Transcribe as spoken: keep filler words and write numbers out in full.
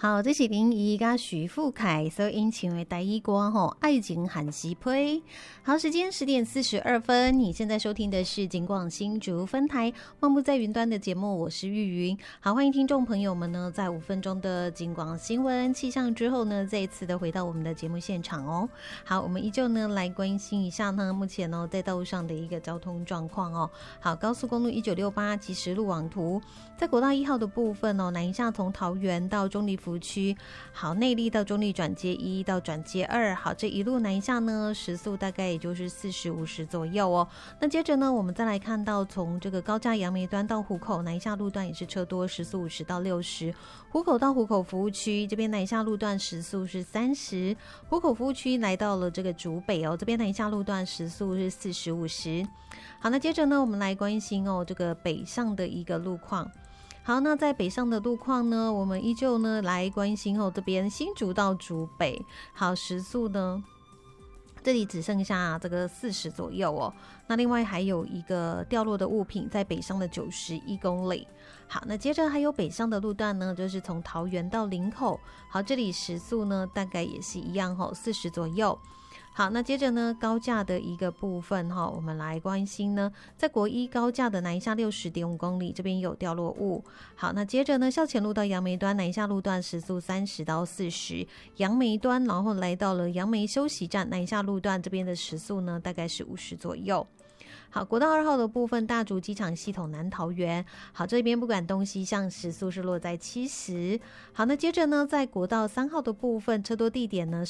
好，这是林怡跟徐富凯所演唱的台语歌吼，爱情喊西配。好，时间十点四十二分，你现在收听的是警广新竹分台漫步在云端的节目，我是玉云。好，欢迎听众朋友们呢，在五分钟的警广新闻气象之后呢，再一次的回到我们的节目现场哦。好，我们依旧呢来关心一下呢，目前呢在道路上的一个交通状况哦。好，高速公路一九六八即时路网图，在国道一号的部分哦，南一下从桃园到中立福区，好，内坜到中立转接一到转接二，好，这一路南一下呢，时速大概也就是四十五十左右哦。那接着呢，我们再来看到从这个高架杨梅端到湖口南一下路段也是车多，时速五十到六十。湖口到湖口服务区这边南一下路段时速是三十，湖口服务区来到了这个竹北哦，这边南一下路段时速是四十五十。好，那接着呢，我们来关心哦这个北上的一个路况。好，那在北上的路况呢，我们依旧呢来关心哦这边新竹到竹北，好，时速呢这里只剩下这个四十左右哦。那另外还有一个掉落的物品在北上的九十一公里。好，那接着还有北上的路段呢，就是从桃园到林口，好，这里时速呢大概也是一样哦，四十左右。好，那接着呢，高架的一个部分哈，我们来关心呢，在国一高架的南一下六十点五公里，这边有掉落物。好，那接着呢，校前路到杨梅端南一下路段时速三十到四十，杨梅端，然后来到了杨梅休息站南一下路段这边的时速呢，大概是五十左右。好，国道二号的部分，大竹机场系统南桃园，好，这边不管东西向时速是落在七十。好，那接着呢，在国道三号的部分，车多地点呢